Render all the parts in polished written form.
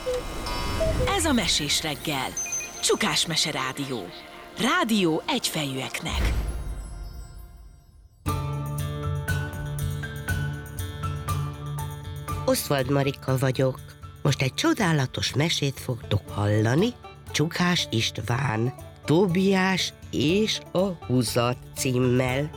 Ez a Mesés reggel. Csukás Mese Rádió. Rádió egyfejűeknek. Oswald Marika vagyok. Most egy csodálatos mesét fogtok hallani. Csukás István, Tóbiás és a Húzat címmel.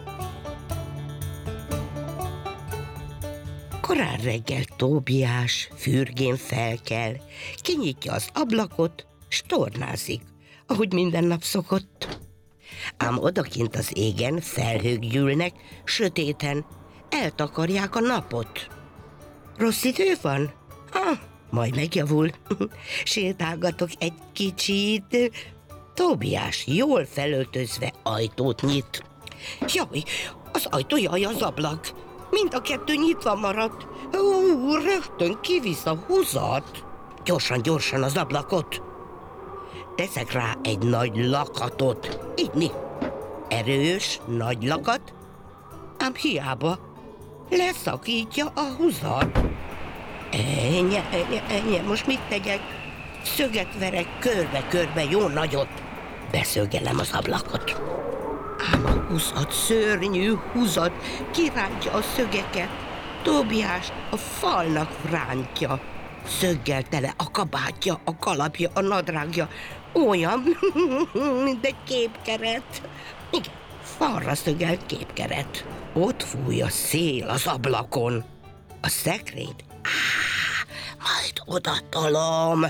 Korán reggel Tóbiás fürgén felkel, kinyitja az ablakot, s tornázik, ahogy minden nap szokott. Ám odakint az égen felhők gyűlnek, sötéten, eltakarják a napot. Rossz idő van? Majd megjavul. Sétálgatok egy kicsit. Tóbiás jól felöltözve ajtót nyit. Jaj, az ajtó, jaj, az ablak. Mind a kettő nyitva maradt. Rögtön kivisz a Húzat. Gyorsan az ablakot. Teszek rá egy nagy lakatot. Így. Erős, nagy lakat. Ám hiába. Leszakítja a Húzat. Ennyi, most mit tegyek? Szöget verek körbe, jó nagyot. Beszögelem az ablakot. Ám a Húzat, szörnyű Húzat kirántja a szögeket. Tóbiás a falnak rántja. Szöggel tele a kabátja, a kalapja, a nadrágja. Olyan, mint egy képkeret. Igen, falra szögelt képkeret. Ott fúj a szél az ablakon. A szekrényt majd odatolom.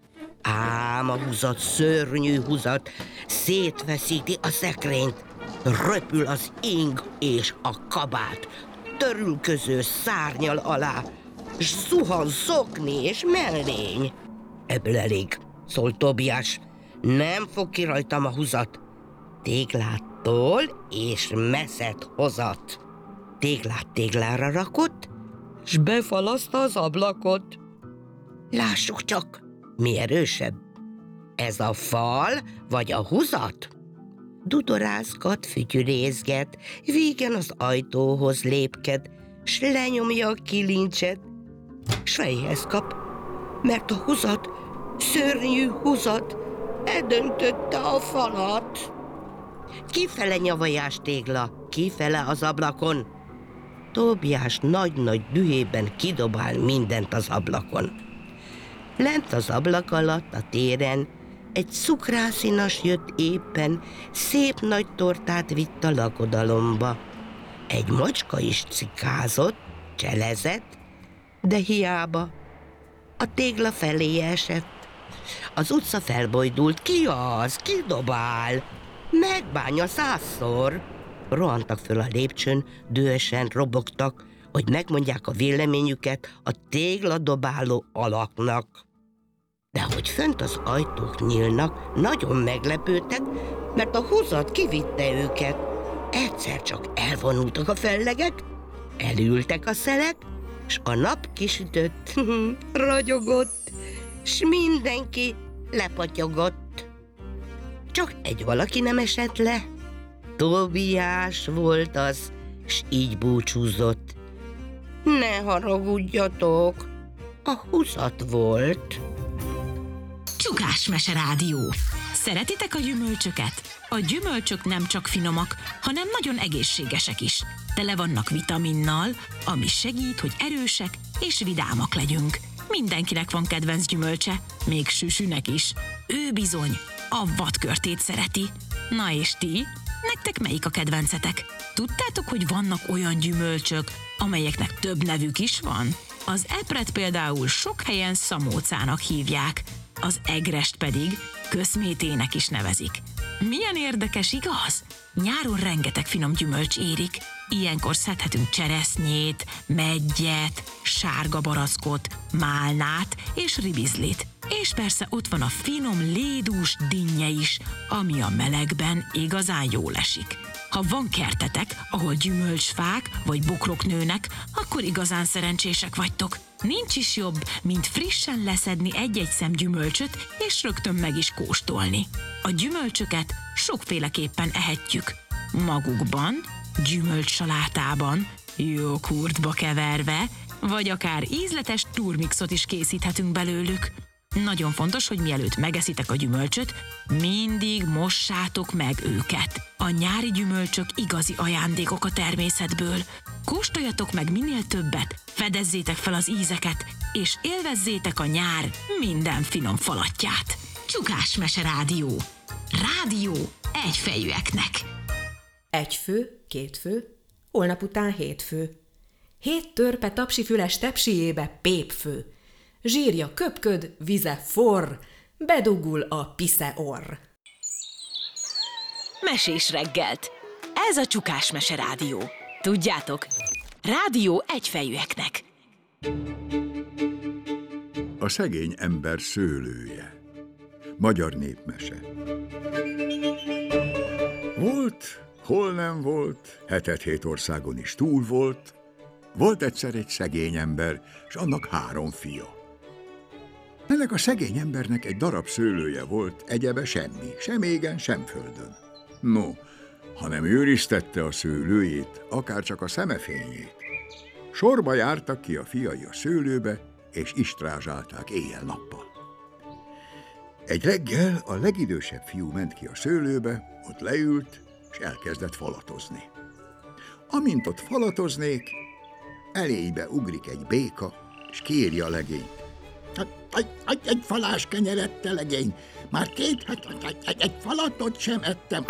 Ám a Húzat, szörnyű Húzat szétveszíti a szekrényt. Röpül az ing és a kabát. Törülköző szárnyal alá, s zuhan zokni és mellény. Ebből elég, szól Tóbiás. Nem fog ki rajtam a Húzat. Téglától és meszet hozat. Téglát téglára rakott, s befalaszta az ablakot. Lássuk csak, mi erősebb. Ez a fal, vagy a Húzat? Dudorázgat, fütyülézget, vígen az ajtóhoz lépked, s lenyomja a kilincset, s fejhez kap, mert a Húzat, szörnyű Húzat eldöntötte a falat. Kifele nyavajás tégla, kifele az ablakon. Tóbiás nagy-nagy dühében kidobál mindent az ablakon. Lent az ablak alatt, a téren, egy cukrászinas jött éppen, szép nagy tortát vitt a lakodalomba. Egy macska is cikázott, cselezett, de hiába. A tégla felé esett. Az utca felbojdult. Ki az? Ki dobál? Megbánja 100-szor. Rohantak föl a lépcsőn, dühösen robogtak, hogy megmondják a véleményüket a tégladobáló alaknak. De hogy fönt az ajtók nyílnak, nagyon meglepődtek, mert a Húzat kivitte őket. Egyszer csak elvonultak a fellegek, elültek a szelek, s a nap kisütött, ragyogott, s mindenki lepatyogott. Csak egy valaki nem esett le. Tóbiás volt az, s így búcsúzott. Ne haragudjatok, a Húzat volt. Csukás Mese Rádió. Szeretitek a gyümölcsöket? A gyümölcsök nem csak finomak, hanem nagyon egészségesek is. Tele vannak vitaminnal, ami segít, hogy erősek és vidámak legyünk. Mindenkinek van kedvenc gyümölcse, még Süsünek is. Ő bizony a vadkörtét szereti. Na és ti? Nektek melyik a kedvencetek? Tudtátok, hogy vannak olyan gyümölcsök, amelyeknek több nevük is van? Az epret például sok helyen szamócának hívják, az egrest pedig köszmétének is nevezik. Milyen érdekes, igaz? Nyáron rengeteg finom gyümölcs érik. Ilyenkor szedhetünk cseresznyét, meggyet, sárga barackot, málnát és ribizlit. És persze ott van a finom lédús dinnye is, ami a melegben igazán jól esik. Ha van kertetek, ahol gyümölcsfák vagy bokrok nőnek, akkor igazán szerencsések vagytok. Nincs is jobb, mint frissen leszedni egy-egy szem gyümölcsöt, és rögtön meg is kóstolni. A gyümölcsöket sokféleképpen ehetjük. Magukban, gyümölcssalátában, jógurtba keverve, vagy akár ízletes turmixot is készíthetünk belőlük. Nagyon fontos, hogy mielőtt megeszitek a gyümölcsöt, mindig mossátok meg őket. A nyári gyümölcsök igazi ajándékok a természetből. Kóstoljatok meg minél többet, fedezzétek fel az ízeket, és élvezzétek a nyár minden finom falatját. Csukás Mese Rádió. Rádió egyfejűeknek. 1 fő, 2 fő, holnap után 7 fő. 7 törpe tapsifüles tepsijébe pépfő. Zsírja köpköd, vize forr, bedugul a pisze orr. Mesés reggelt. Ez a Csukás Mese Rádió. Tudjátok, rádió egyfejűeknek. A szegény ember szőlője. Magyar népmese. Volt, hol nem volt, 7 országon is túl volt. Volt egyszer egy szegény ember, s annak 3 fia. Ennek a szegény embernek egy darab szőlője volt, egyebe semmi, sem égen, sem földön. No, ha nem őriztette a szőlőjét, akár csak a szemefényét. Sorba jártak ki a fiai a szőlőbe, és istrázsálták éjjel-nappal. Egy reggel a legidősebb fiú ment ki a szőlőbe, ott leült, és elkezdett falatozni. Amint ott falatoznék, elébe ugrik egy béka, és kéri a legényt. Adj egy falás kenyeret, te legény, már 2 egy falatot sem ettem.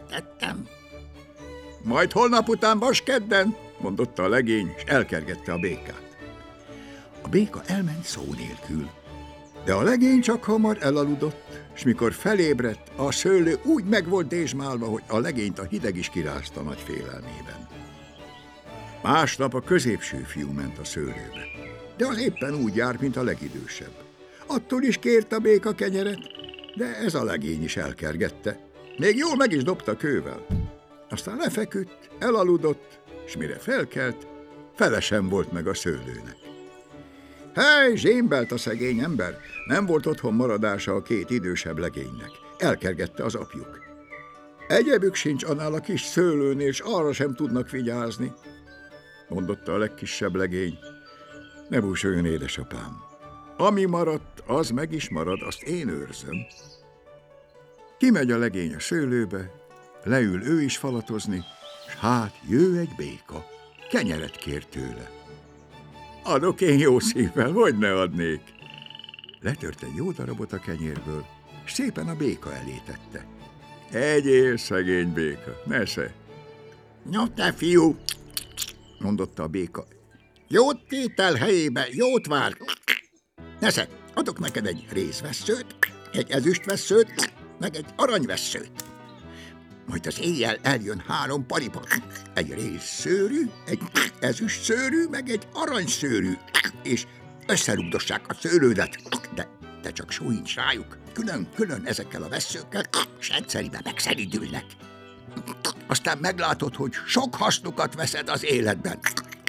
Majd holnap után vaskedden, mondotta a legény, és elkergette a békát. A béka elment szó nélkül, de a legény csak hamar elaludott, és mikor felébredt, a szőlő úgy meg volt dézsmálva, hogy a legényt a hideg is kirázta nagy félelmében. Másnap a középső fiú ment a szőlőbe, de az éppen úgy járt, mint a legidősebb. Attól is kért a béka kenyeret, de ez a legény is elkergette. Még jól meg is dobta kővel. Aztán lefeküdt, elaludott, és mire felkelt, fele sem volt meg a szőlőnek. Hely, zsémbelt a szegény ember, nem volt otthon maradása a 2 idősebb legénynek. Elkergette az apjuk. Egyebük sincs annál a kis szőlőnél, és arra sem tudnak vigyázni, mondotta a legkisebb legény. Ne búsuljon, édesapám. Ami maradt, az meg is marad, azt én őrzöm. Kimegy a legény a szőlőbe, leül ő is falatozni, s hát jő egy béka, kenyeret kér tőle. Adok én jó szívvel, hogy ne adnék. Letört egy jó darabot a kenyérből, s szépen a béka elé tette. Egyél, szegény béka, nesze. No te fiú, mondotta a béka. Jót tétel helyébe, jót vár. Nesze, adok neked egy rézvesszőt, egy ezüstvesszőt, meg egy aranyvesszőt. Majd az éjjel eljön 3 paripa, egy rézszőrű, egy ezüstszőrű, meg egy aranyszőrű, és összerugdossák a szőlődet, de csak súlyincs rájuk, külön-külön ezekkel a vesszőkkel, s egyszeribe megszeridülnek. Aztán meglátod, hogy sok hasznukat veszed az életben.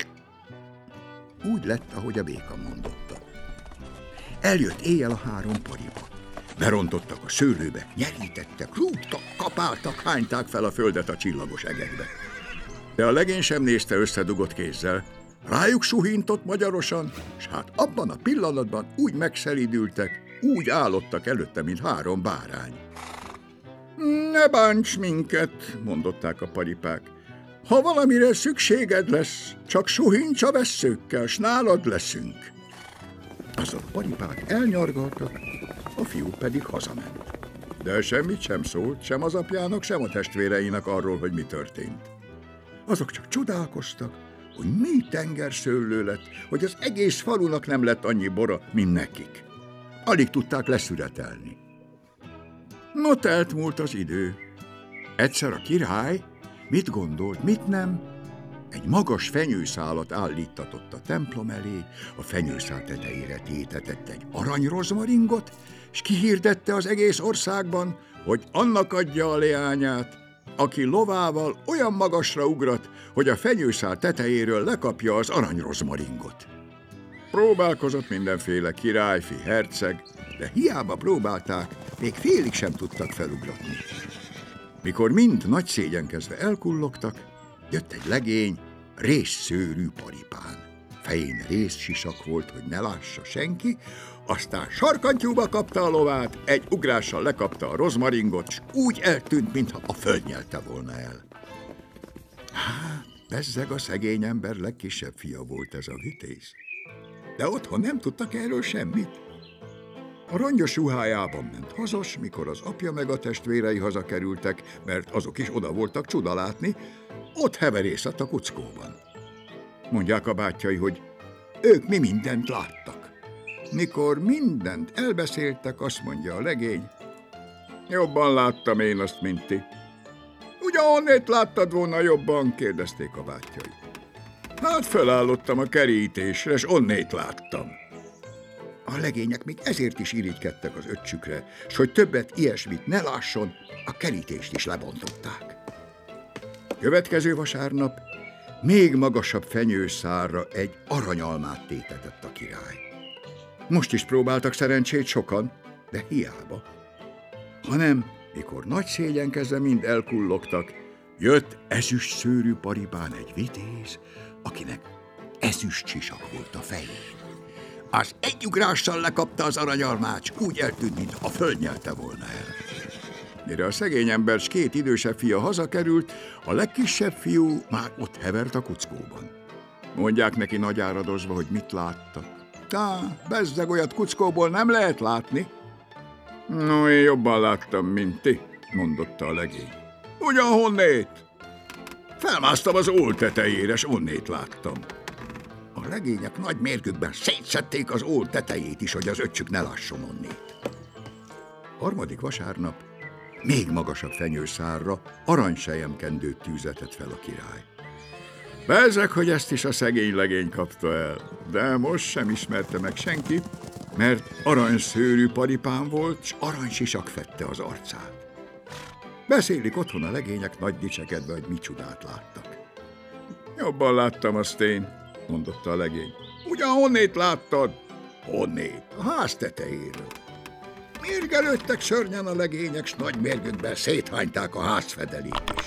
Úgy lett, ahogy a béka mondotta. Eljött éjjel a 3 paripa. Berontottak a szőlőbe, nyerítettek, rúgtak, kapáltak, hányták fel a földet a csillagos egekbe. De a legény sem nézte összedugott kézzel. Rájuk suhintott magyarosan, s hát abban a pillanatban úgy megszelídültek, úgy állottak előtte, mint 3 bárány. Ne bánts minket, mondották a paripák. Ha valamire szükséged lesz, csak suhints a vesszőkkel, s nálad leszünk. Azok a paripák elnyargaltak, a fiú pedig hazament. De semmit sem szólt, sem az apjának, sem a testvéreinek arról, hogy mi történt. Azok csak csodálkoztak, hogy mi tengerszőlő lett, hogy az egész falunak nem lett annyi bora, mint nekik. Alig tudták leszüretelni. No, telt múlt az idő. Egyszer a király, mit gondolt, mit nem, egy magas fenyőszálat állítatott a templom elé, a fenyőszál tetejére tétetett egy aranyrozmaringot, és kihirdette az egész országban, hogy annak adja a leányát, aki lovával olyan magasra ugrat, hogy a fenyőszál tetejéről lekapja az aranyrozmaringot. Próbálkozott mindenféle királyfi, herceg, de hiába próbálták, még félig sem tudtak felugratni. Mikor mind nagy szégyenkezve elkullogtak, jött egy legény, rézszőrű paripán. Fején rézsisak volt, hogy ne lássa senki, aztán sarkantyúba kapta a lovát, egy ugrással lekapta a rozmaringot, s úgy eltűnt, mintha a föld nyelte volna el. Hát, bezzeg a szegény ember legkisebb fia volt ez a vitéz. De otthon nem tudtak erről semmit. A rongyos ruhájában ment hazas, mikor az apja meg a testvérei hazakerültek, mert azok is oda voltak csuda látni, ott heverészett a kuckóban. Mondják a bátyjai, hogy ők mi mindent láttak. Mikor mindent elbeszéltek, azt mondja a legény, jobban láttam én azt, mint ti. Ugyan honnét láttad volna jobban? Kérdezték a bátyjai. Hát felállottam a kerítésre, és onnét láttam. A legények még ezért is irigykedtek az öccsükre, s hogy többet ilyesmit ne lásson, a kerítést is lebontották. Következő vasárnap még magasabb fenyőszárra egy aranyalmát tétetett a király. Most is próbáltak szerencsét sokan, de hiába. Hanem, mikor nagy szégyenkezve mind elkullogtak, jött ezüst szőrű paripán egy vitéz, akinek ezüst sisak volt a fején. Az egy ugrással lekapta az aranyalmát, s úgy eltűnt, mint a föld nyelte volna el. Mire a szegény ember s két idősebb fia hazakerült, a legkisebb fiú már ott hevert a kuckóban. Mondják neki nagy áradozva, hogy mit láttak. Bezzeg, olyat kuckóból nem lehet látni. No, én jobban láttam, mint ti, mondotta a legény. Ugyan honnét? Felmásztam az ól tetejére, s onnét láttam. A legények nagy mérgükben szétszedték az ól tetejét is, hogy az öccsük ne lásson onnét. Harmadik vasárnap még magasabb fenyőszárra aranyselyemkendőt tűzetett fel a király. Bezzeg, hogy ezt is a szegény legény kapta el, de most sem ismerte meg senki, mert aranyszőrű paripán volt, s aranysisak fedte az arcát. Beszélik otthon a legények nagy dicsekedve, hogy mit csodát láttak. Jobban láttam azt én, mondotta a legény. Ugyan honnét láttad? Honnét? A ház tetejéről. Mérgelődtek szörnyen a legények, s nagy mérgükben széthányták a házfedelét is.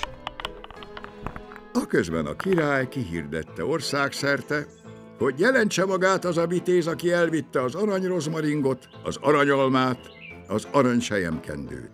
Aközben a király kihirdette országszerte, hogy jelentse magát az a vitéz, aki elvitte az aranyrozmaringot, az aranyalmát, az aranyselyemkendőt.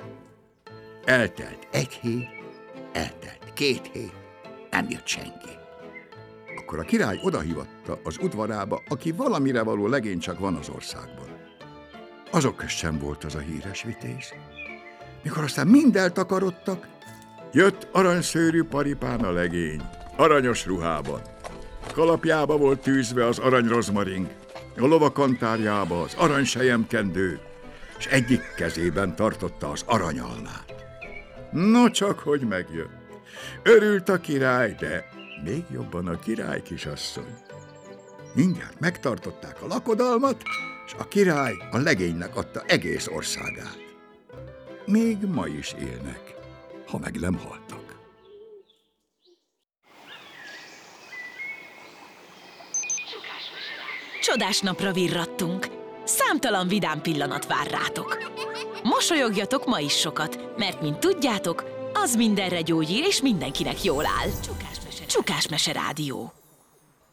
Eltelt egy hét, eltelt 2 hét, nem jött senki. Akkor a király odahívatta az udvarába, aki valamire való legény csak van az országban. Azok közt sem volt az a híres vitéz. Mikor aztán mind eltakarodtak, jött aranyszőrű paripán a legény, aranyos ruhában. Kalapjába volt tűzve az aranyrozmaring, a lovakantárjába az aranyselyemkendő, és egyik kezében tartotta az aranyalmát. No csak, hogy megjött. Örült a király, de még jobban a király kisasszony. Mindjárt megtartották a lakodalmat, és a király a legénynek adta egész országát. Még ma is élnek, ha meg nem haltak. Csodás napra virrattunk. Számtalan vidám pillanat vár rátok. Mosolyogjatok ma is sokat, mert, mint tudjátok, az mindenre gyógyír és mindenkinek jól áll. Csukás Mese Rádió.